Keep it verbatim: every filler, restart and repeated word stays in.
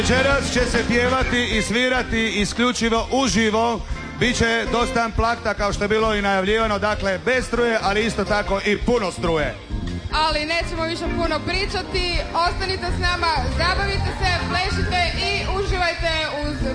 Večeras će se pjevati i svirati isključivo uživo. Biće dosta amplakta kao što je bilo i najavljivano, dakle bez struje, ali isto tako i puno struje. Ali nećemo više puno pričati, ostanite s nama, zabavite se, plešite i uživajte uz